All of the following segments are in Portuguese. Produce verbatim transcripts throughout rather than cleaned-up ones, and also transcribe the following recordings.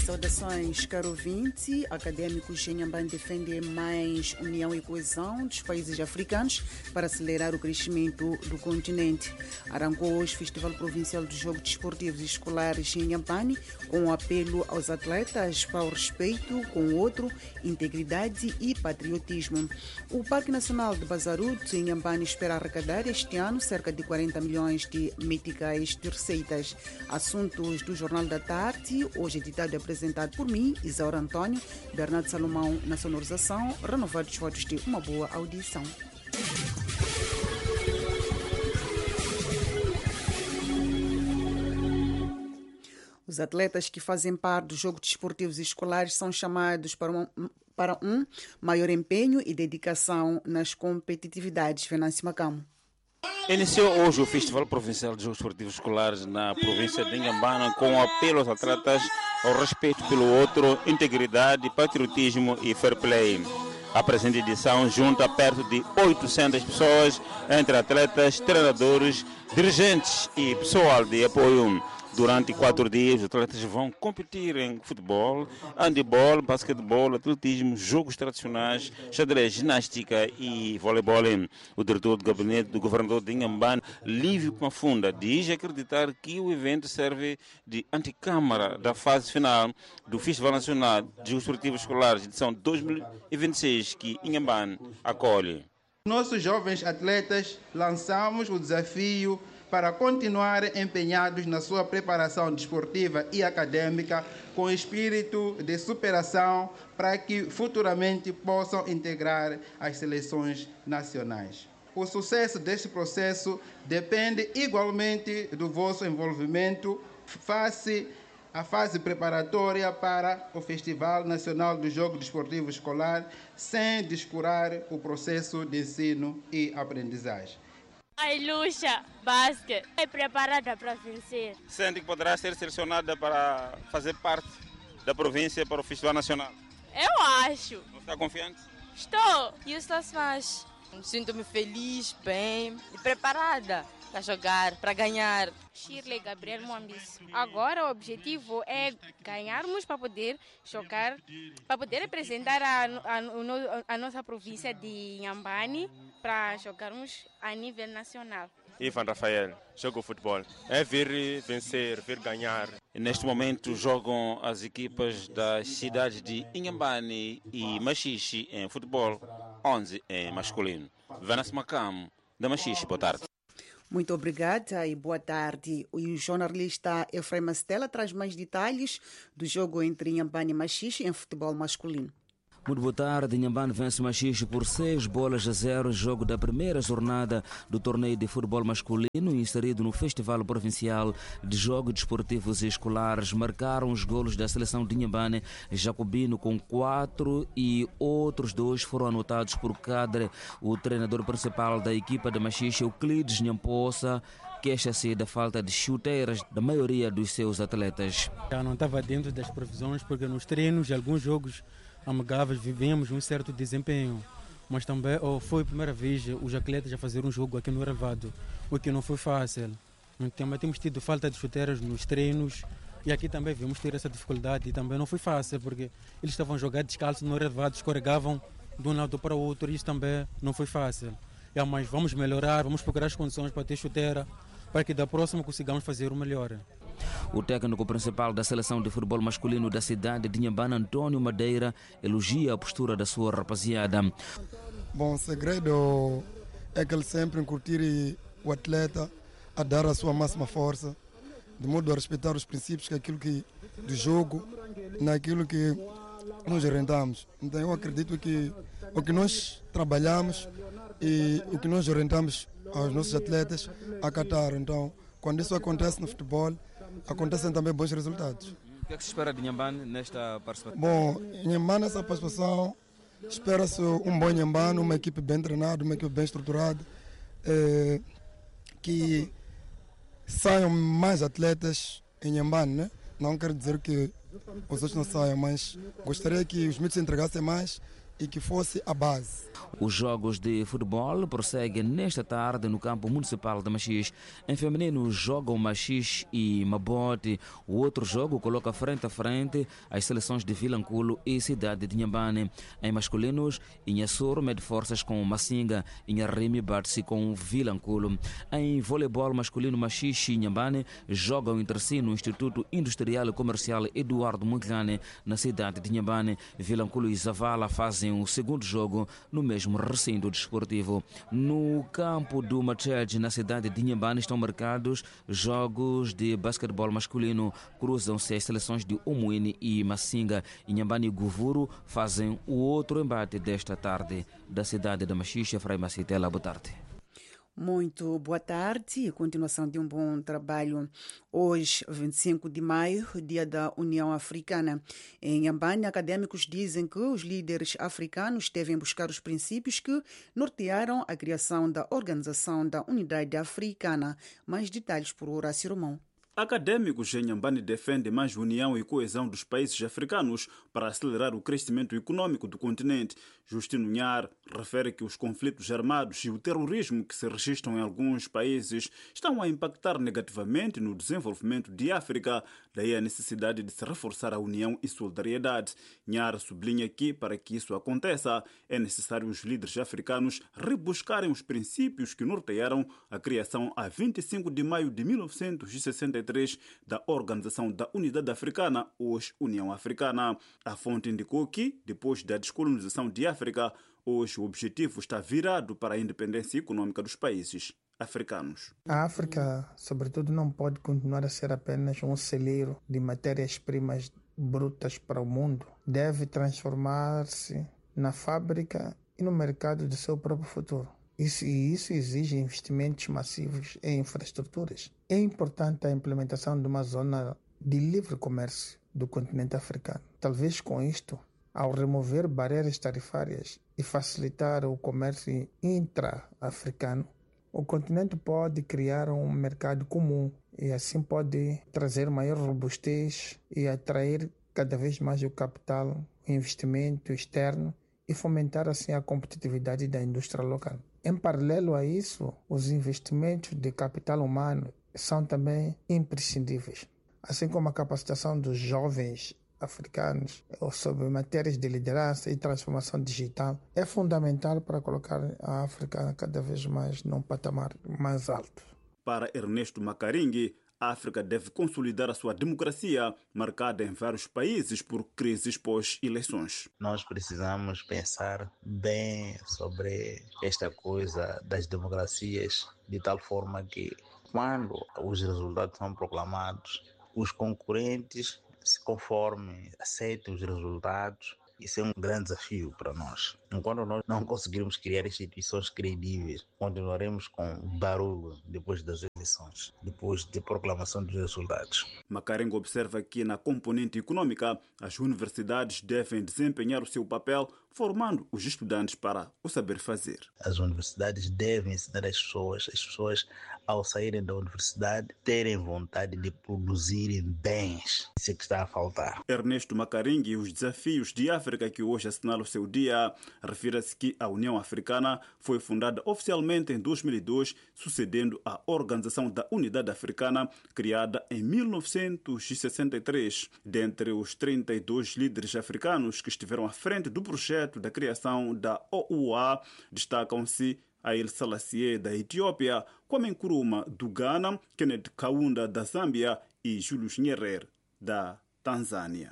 Saudações, caro ouvinte. Académicos em Inhambane defendem mais união e coesão dos países africanos para acelerar o crescimento do continente. Arrancou hoje o Festival Provincial dos Jogos Desportivos e Escolares em Inhambane, com um apelo aos atletas para o respeito com o outro, integridade e patriotismo. O Parque Nacional de Bazaruto, em Inhambane, espera arrecadar este ano cerca de quarenta milhões de meticais de receitas. Assuntos do Jornal da Tarde, hoje editado e apresentado por mim, Isaura António, Bernardo Salomão na sonorização. Renovados votos de uma boa audição. Os atletas que fazem parte dos Jogos Desportivos e Escolares são chamados para um, para um maior empenho e dedicação nas competitividades. Venâncio Macamo. Iniciou hoje o Festival Provincial de Jogos Desportivos Escolares na província de Inhambane, com um apelo aos atletas ao respeito pelo outro, integridade, patriotismo e fair play. A presente edição junta perto de oitocentas pessoas, entre atletas, treinadores, dirigentes e pessoal de apoio. Durante quatro dias, os atletas vão competir em futebol, handebol, basquetebol, atletismo, jogos tradicionais, xadrez, ginástica e voleibol. O diretor do gabinete do governador de Inhambane, Lívio Mafunda, diz acreditar que o evento serve de antecâmara da fase final do Festival Nacional de Jogos Desportivos Escolares, edição dois mil e vinte e seis, que Inhambane acolhe. Nossos jovens atletas lançamos o desafio para continuar empenhados na sua preparação desportiva e acadêmica com espírito de superação para que futuramente possam integrar as seleções nacionais. O sucesso deste processo depende igualmente do vosso envolvimento face à fase preparatória para o Festival Nacional do Jogo Desportivo Escolar, sem descurar o processo de ensino e aprendizagem. A Iluxa Basket é preparada para vencer. Sente que poderá ser selecionada para fazer parte da província para o Festival Nacional? Eu acho. Você está confiante? Estou. E estás mais? Sinto-me feliz, bem e preparada para jogar, para ganhar. Shirley Gabriel Moambis. Agora o objetivo é ganharmos para poder jogar, para poder representar a, a, a nossa província de Inhambane para jogarmos a nível nacional. Ivan Rafael, jogo futebol. É vir vencer, vir ganhar. E neste momento jogam as equipas das cidades de Inhambane e Machixe em futebol, onze em masculino. Venâncio Macamo, da Machixe, boa tarde. Muito obrigada e boa tarde. O jornalista Efraim Stella traz mais detalhes do jogo entre Inhambane e Machixe em futebol masculino. Muito boa tarde. Inhambane vence Machixe por seis bolas a zero, jogo da primeira jornada do torneio de futebol masculino inserido no Festival Provincial de Jogos Desportivos e Escolares. Marcaram os golos da seleção de Inhambane, Jacobino com quatro e outros dois foram anotados por Cadre. O treinador principal da equipa de Machixe, Euclides Nhamposa, queixa-se da falta de chuteiras da maioria dos seus atletas. Já não estava dentro das previsões porque nos treinos de alguns jogos amigáveis vivemos um certo desempenho, mas também oh, foi a primeira vez os atletas a fazer um jogo aqui no relvado, o que não foi fácil. Também temos tido falta de chuteiras nos treinos e aqui também vimos ter essa dificuldade e também não foi fácil porque eles estavam a jogar descalços no relvado, escorregavam de um lado para o outro e isso também não foi fácil. É, mas vamos melhorar, vamos procurar as condições para ter chuteira para que da próxima consigamos fazer o melhor. O técnico principal da seleção de futebol masculino da cidade de Inhambane, Antônio Madeira, elogia a postura da sua rapaziada. Bom, o segredo é que ele sempre curtir o atleta a dar a sua máxima força, de modo a respeitar os princípios que aquilo que, do jogo, naquilo que nós orientamos. Então eu acredito que o que nós trabalhamos e o que nós orientamos aos nossos atletas acatar. Então, quando isso acontece no futebol, acontecem também bons resultados. O que é que se espera de Inhambane nesta participação? Bom, em Inhambane nessa participação espera-se um bom Inhambane, uma equipe bem treinada, uma equipe bem estruturada, eh, que saiam mais atletas em Inhambane, né? Não quero dizer que os outros não saiam, mas gostaria que os miúdos se entregassem mais e que fosse a base. Os jogos de futebol prosseguem nesta tarde no campo municipal de Machis. Em feminino jogam Machis e Mabote. O outro jogo coloca frente a frente as seleções de Vilanculo e Cidade de Inhambane. Em masculinos, Inhassoro mede forças com Massinga, Inharrimi bate-se com Vilanculo. Em voleibol masculino, Machis e Inhambane jogam entre si no Instituto Industrial e Comercial Eduardo Mungane, na cidade de Inhambane. Vilanculo e Zavala fazem o segundo jogo no mesmo recinto desportivo. No campo do Machete, na cidade de Inhambane, estão marcados jogos de basquetebol masculino. Cruzam-se as seleções de Umuini e Massinga. Inhambane e Guvuru fazem o outro embate desta tarde. Da cidade de Machixe, Frei Macitela, boa tarde. Muito boa tarde e continuação de um bom trabalho. Hoje, vinte e cinco de maio, dia da União Africana. Em Inhambane, acadêmicos dizem que os líderes africanos devem buscar os princípios que nortearam a criação da Organização da Unidade Africana. Mais detalhes por Horácio Romão. Acadêmicos em Inhambane defendem mais união e coesão dos países africanos para acelerar o crescimento econômico do continente. Justino Nhar refere que os conflitos armados e o terrorismo que se registram em alguns países estão a impactar negativamente no desenvolvimento de África, daí a necessidade de se reforçar a união e solidariedade. Nhar sublinha que, para que isso aconteça, é necessário os líderes africanos rebuscarem os princípios que nortearam a criação a vinte e cinco de maio de mil novecentos e sessenta e três da Organização da Unidade Africana, hoje União Africana. A fonte indicou que, depois da descolonização de África, hoje o objetivo está virado para a independência econômica dos países africanos. A África, sobretudo, não pode continuar a ser apenas um celeiro de matérias-primas brutas para o mundo. Deve transformar-se na fábrica e no mercado do seu próprio futuro. Isso, e isso exige investimentos massivos em infraestruturas. É importante a implementação de uma zona de livre comércio do continente africano. Talvez com isto, ao remover barreiras tarifárias e facilitar o comércio intra-africano, o continente pode criar um mercado comum e assim pode trazer maior robustez e atrair cada vez mais o capital, o investimento externo e fomentar assim a competitividade da indústria local. Em paralelo a isso, os investimentos de capital humano são também imprescindíveis, assim como a capacitação dos jovens africanos sobre matérias de liderança e transformação digital é fundamental para colocar a África cada vez mais num patamar mais alto. Para Ernesto Macaringue, a África deve consolidar a sua democracia, marcada em vários países por crises pós-eleições. Nós precisamos pensar bem sobre esta coisa das democracias, de tal forma que, quando os resultados são proclamados, os concorrentes se conformem, aceitem os resultados. Isso é um grande desafio para nós. Enquanto nós não conseguirmos criar instituições credíveis, continuaremos com barulho depois das eleições, depois da proclamação dos resultados. Macarengo observa que, na componente econômica, as universidades devem desempenhar o seu papel, formando os estudantes para o saber fazer. As universidades devem ensinar as pessoas, as pessoas, ao saírem da universidade, terem vontade de produzirem bens. Isso é que está a faltar. Ernesto Macaringue e os desafios de África, que hoje assinala o seu dia, refere-se que a União Africana foi fundada oficialmente em dois mil e dois, sucedendo à Organização da Unidade Africana, criada em mil novecentos e sessenta e três. Dentre os trinta e dois líderes africanos que estiveram à frente do projeto da criação da O U A, destacam-se Haile Selassie da Etiópia, Kwame Nkrumah do Ghana, Kenneth Kaunda da Zâmbia e Julius Nyerere da Tanzânia.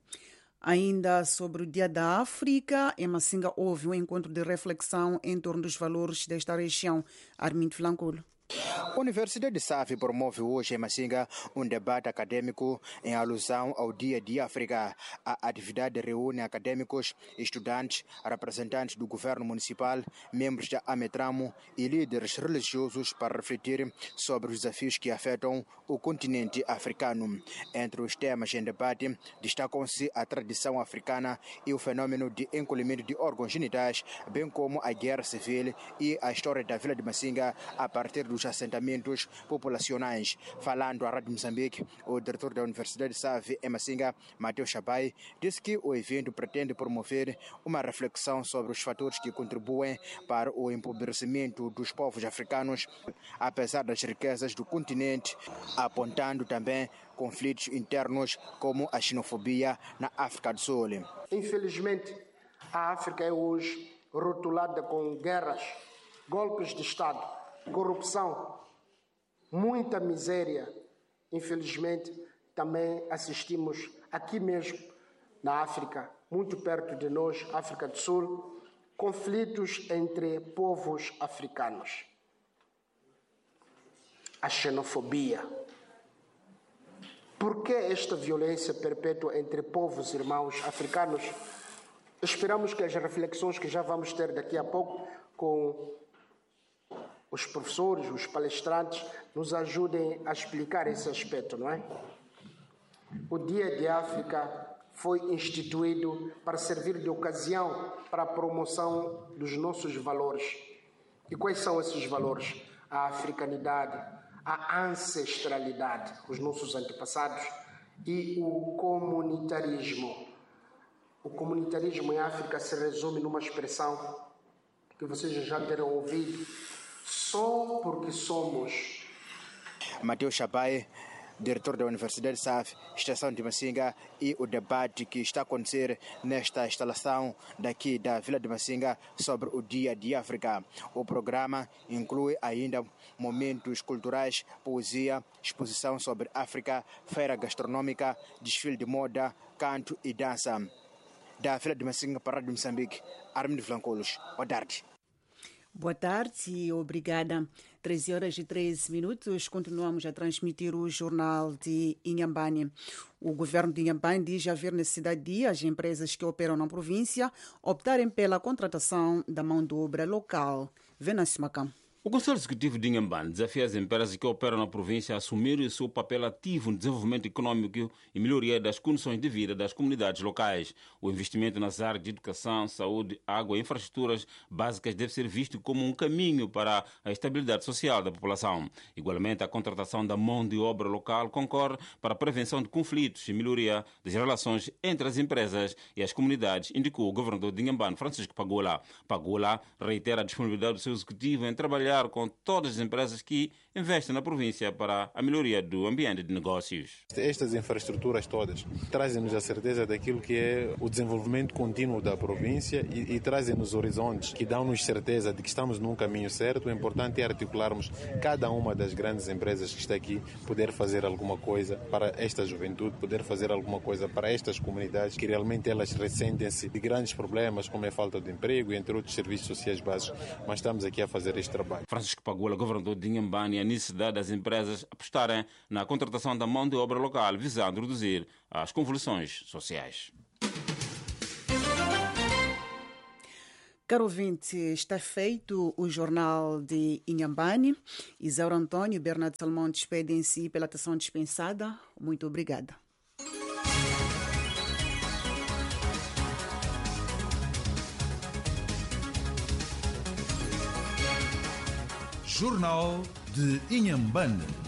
Ainda sobre o Dia da África, em Massinga houve um encontro de reflexão em torno dos valores desta região. Armindo Flanculo. A Universidade de Safi promove hoje em Massinga um debate acadêmico em alusão ao Dia de África. A atividade reúne acadêmicos, estudantes, representantes do governo municipal, membros da Ametramo e líderes religiosos para refletir sobre os desafios que afetam o continente africano. Entre os temas em debate, destacam-se a tradição africana e o fenômeno de encolhimento de órgãos genitais, bem como a guerra civil e a história da vila de Massinga a partir dos dos assentamentos populacionais. Falando à Rádio Moçambique, o diretor da Universidade de Save, em Macinga, Mateus Chabai, disse que o evento pretende promover uma reflexão sobre os fatores que contribuem para o empobrecimento dos povos africanos, apesar das riquezas do continente, apontando também conflitos internos como a xenofobia na África do Sul. Infelizmente, a África é hoje rotulada com guerras, golpes de Estado, corrupção, muita miséria. Infelizmente, também assistimos aqui mesmo, na África, muito perto de nós, África do Sul, conflitos entre povos africanos. A xenofobia. Por que esta violência perpétua entre povos irmãos africanos? Esperamos que as reflexões que já vamos ter daqui a pouco com os professores, os palestrantes, nos ajudem a explicar esse aspecto, não é? O Dia de África foi instituído para servir de ocasião para a promoção dos nossos valores. E quais são esses valores? A africanidade, a ancestralidade, os nossos antepassados, e o comunitarismo. O comunitarismo em África se resume numa expressão que vocês já terão ouvido: só porque somos. Mateus Chabai, diretor da Universidade de Save, estação de Macinga, e o debate que está a acontecer nesta instalação daqui da Vila de Macinga sobre o Dia de África. O programa inclui ainda momentos culturais, poesia, exposição sobre África, feira gastronômica, desfile de moda, canto e dança. Da Vila de Macinga para a Rádio Moçambique, Armindo Flancolos. Boa tarde. Boa tarde e obrigada. treze horas e treze minutos, continuamos a transmitir o jornal de Inhambane. O governo de Inhambane diz haver necessidade de as empresas que operam na província optarem pela contratação da mão de obra local. Venâncio Macam. O Conselho Executivo de Inhambane desafia as empresas que operam na província a assumirem o seu papel ativo no desenvolvimento econômico e melhoria das condições de vida das comunidades locais. O investimento nas áreas de educação, saúde, água e infraestruturas básicas deve ser visto como um caminho para a estabilidade social da população. Igualmente, a contratação da mão de obra local concorre para a prevenção de conflitos e melhoria das relações entre as empresas e as comunidades, indicou o governador de Inhambane, Francisco Pagola. Pagola reitera a disponibilidade do seu executivo em trabalhar com todas as empresas que investem na província para a melhoria do ambiente de negócios. Estas infraestruturas todas trazem-nos a certeza daquilo que é o desenvolvimento contínuo da província e, e trazem-nos horizontes que dão-nos certeza de que estamos num caminho certo. O importante é articularmos cada uma das grandes empresas que está aqui, poder fazer alguma coisa para esta juventude, poder fazer alguma coisa para estas comunidades que realmente elas ressentem-se de grandes problemas como a falta de emprego e entre outros serviços sociais básicos, mas estamos aqui a fazer este trabalho. Francisco Pagola, governador de Inhambane, a necessidade das empresas apostarem na contratação da mão de obra local, visando reduzir as convulsões sociais. Caro ouvinte, está feito o jornal de Inhambane. Isaura Antônio e Bernardo Salmão despedem-se pela atenção dispensada. Muito obrigada. Jornal de Inhambane.